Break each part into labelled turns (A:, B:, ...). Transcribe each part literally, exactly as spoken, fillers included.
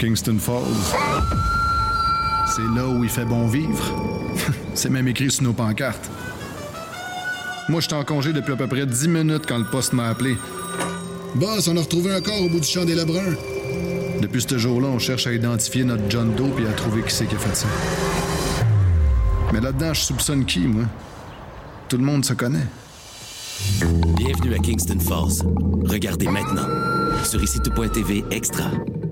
A: Kingston Falls. C'est là où il fait bon vivre. C'est même écrit sur nos pancartes. Moi, j'étais en congé depuis à peu près dix minutes quand le poste m'a appelé. Boss, on a retrouvé un corps au bout du champ des Lebrun. Depuis ce jour-là, on cherche à identifier notre John Doe et à trouver qui c'est qui a fait ça. Mais là-dedans, je soupçonne qui, moi? Tout le monde se connaît.
B: Bienvenue à Kingston Falls. Regardez maintenant sur ici tout point t v extra.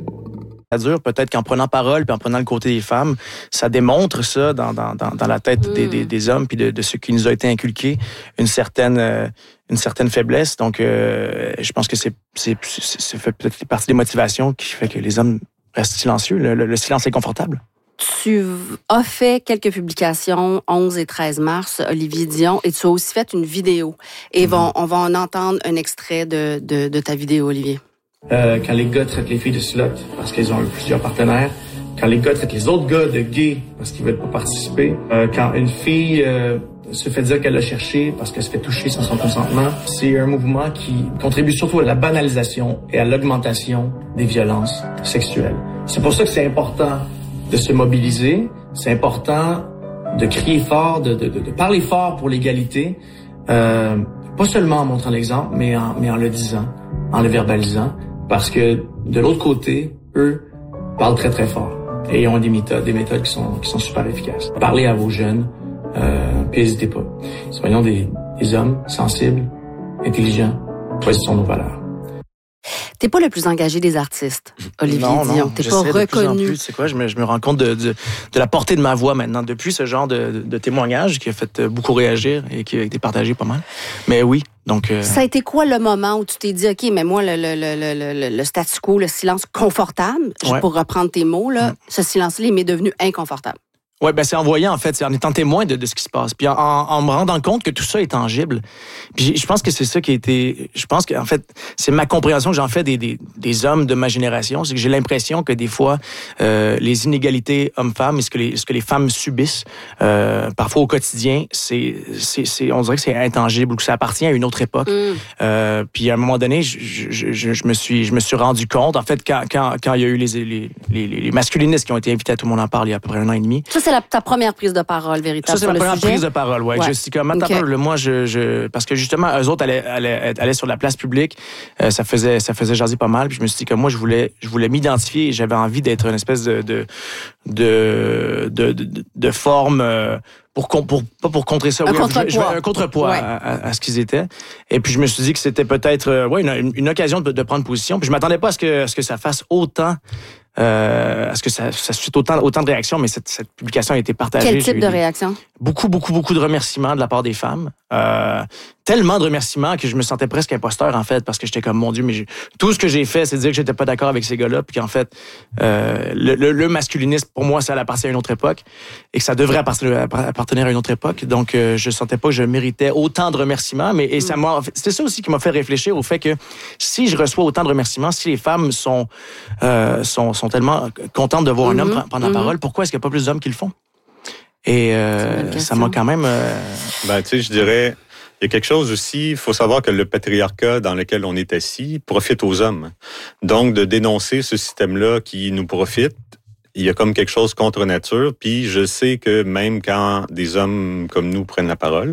C: Ça dure peut-être qu'en prenant parole puis en prenant le côté des femmes, ça démontre ça dans, dans, dans, dans la tête mmh. des, des, des hommes puis de, de ce qui nous a été inculqué, une certaine, euh, une certaine faiblesse. Donc, euh, je pense que c'est, c'est, c'est, ça fait peut-être partie des motivations qui fait que les hommes restent silencieux. Le, le, le silence est confortable.
D: Tu as fait quelques publications onze et treize mars, Olivier Dion, et tu as aussi fait une vidéo. Et mmh. bon, on va en entendre un extrait de, de, de ta vidéo, Olivier.
E: Euh, quand les gars traitent les filles de sluts parce qu'ils ont eu plusieurs partenaires, quand les gars traitent les autres gars de gays parce qu'ils veulent pas participer, euh, quand une fille euh, se fait dire qu'elle l'a cherché parce qu'elle se fait toucher sans son consentement, c'est un mouvement qui contribue surtout à la banalisation et à l'augmentation des violences sexuelles. C'est pour ça que c'est important de se mobiliser, c'est important de crier fort, de, de, de, de parler fort pour l'égalité, euh, pas seulement en montrant l'exemple, mais en, mais en le disant, en le verbalisant. Parce que de l'autre côté, eux parlent très très fort et ils ont des méthodes, des méthodes qui sont qui sont super efficaces. Parlez à vos jeunes, euh, puis n'hésitez pas. Soyons des, des hommes sensibles, intelligents, choisissons nos valeurs.
D: T'es pas le plus engagé des artistes, Olivier
C: non,
D: Dion.
C: Non,
D: T'es
C: je
D: pas
C: sais,
D: reconnu.
C: De plus en plus, c'est quoi, je me, je me rends compte de, de, de la portée de ma voix maintenant, depuis ce genre de, de, de témoignage qui a fait beaucoup réagir et qui a été partagé pas mal. Mais oui, donc... Euh...
D: Ça a été quoi le moment où tu t'es dit, OK, mais moi, le, le, le, le, le statu quo, le silence confortable, ouais. pour reprendre tes mots, là, mmh. ce silence-là, il m'est devenu inconfortable.
C: Oui, ben c'est en voyant, en fait, c'est en étant témoin de, de ce qui se passe. Puis en, en me rendant compte que tout ça est tangible. Puis je pense que c'est ça qui a été... Je pense qu'en fait, c'est ma compréhension que j'en fais des, des, des hommes de ma génération. C'est que j'ai l'impression que des fois, euh, les inégalités hommes-femmes et ce que les, ce que les femmes subissent, euh, parfois au quotidien, c'est, c'est, c'est, on dirait que c'est intangible ou que ça appartient à une autre époque. Mm. Euh, puis à un moment donné, je, je, je, je, me suis, je me suis rendu compte, en fait, quand, quand, quand il y a eu les, les, les, les masculinistes qui ont été invités à Tout le monde en parle il y a à peu près un an et demi...
D: Ça, c'est la, ta première prise de parole, véritable,
C: ça, c'est
D: sur
C: la
D: le
C: première
D: sujet.
C: prise de parole, ouais. ouais. Je suis comme, okay. le, moi, je, je, parce que justement, eux autres allaient, allaient, allaient sur la place publique, euh, ça faisait, ça faisait jaser pas mal, puis je me suis dit que moi, je voulais, je voulais m'identifier et j'avais envie d'être une espèce de, de, de, de, de, de forme, euh, pour, pour, pas pour contrer ça,
D: un
C: oui,
D: contrepoids,
C: je, je, un contrepoids ouais. à, à, à ce qu'ils étaient. Et puis, je me suis dit que c'était peut-être, euh, ouais, une, une occasion de, de prendre position. Puis, je m'attendais pas à ce que, à ce que ça fasse autant, Euh, est-ce que ça, ça suscite autant, autant de réactions, mais cette, cette publication a été partagée.
D: Quel type de réaction?
C: Beaucoup, beaucoup, beaucoup de remerciements de la part des femmes. Euh, tellement de remerciements que je me sentais presque imposteur, en fait, parce que j'étais comme, mon Dieu, mais j'ai, tout ce que j'ai fait, c'est de dire que j'étais pas d'accord avec ces gars-là, puis qu'en fait, euh, le, le, le masculinisme, pour moi, ça appartient à une autre époque, et que ça devrait appartenir à une autre époque. Donc, euh, je sentais pas que je méritais autant de remerciements, mais et ça m'a, c'était ça aussi qui m'a fait réfléchir au fait que si je reçois autant de remerciements, si les femmes sont, euh, sont, sont tellement contentes de voir mm-hmm. un homme prendre la mm-hmm. parole, pourquoi est-ce qu'il n'y a pas plus d'hommes qui le font? Et euh, ça m'a quand même... Euh...
F: Ben, tu sais, je dirais, il y a quelque chose aussi, il faut savoir que le patriarcat dans lequel on est assis profite aux hommes. Donc, de dénoncer ce système-là qui nous profite, il y a comme quelque chose contre nature. Puis, je sais que même quand des hommes comme nous prennent la parole,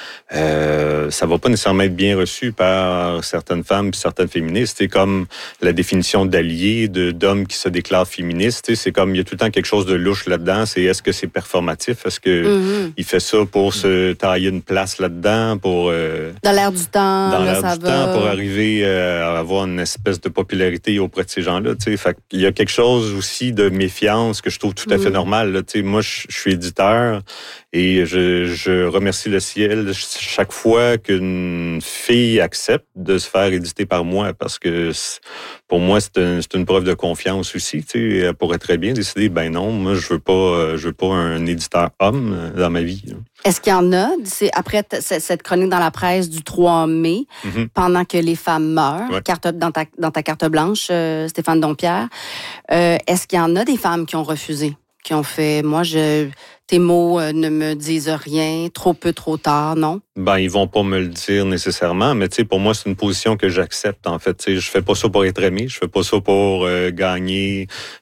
F: Euh, ça va pas nécessairement être bien reçu par certaines femmes et certaines féministes. C'est comme la définition d'allié, de, d'homme qui se déclare féministe. C'est comme, il y a tout le temps quelque chose de louche là-dedans. C'est est-ce que c'est performatif? Est-ce que mm-hmm. il fait ça pour se tailler une place là-dedans? Pour euh,
D: Dans l'air du temps,
F: Dans
D: là,
F: l'air
D: ça
F: du
D: va.
F: temps, pour arriver euh, à avoir une espèce de popularité auprès de ces gens-là. T'sais. Fait qu'il y a quelque chose aussi de méfiance que je trouve tout à fait mm-hmm. normal. Là. Moi, je suis éditeur et je, je remercie le ciel chaque fois qu'une fille accepte de se faire éditer par moi, parce que pour moi, c'est une, c'est une preuve de confiance aussi. Tu sais, elle pourrait très bien décider, ben non, moi, je veux pas, je veux pas un éditeur homme dans ma vie. Là.
D: Est-ce qu'il y en a, c'est après t- cette chronique dans la presse du trois mai, mm-hmm. pendant que les femmes meurent,
F: ouais.
D: carte, dans, ta, dans ta carte blanche, euh, Stéphane Dompierre, euh, est-ce qu'il y en a des femmes qui ont refusé, qui ont fait, moi, je... tes mots euh, ne me disent rien, trop peu, trop tard, non?
F: Ben, ils vont pas me le dire nécessairement, mais tu sais, pour moi, c'est une position que j'accepte, en fait. Tu sais, je fais pas ça pour être aimé, je fais pas ça pour euh, gagner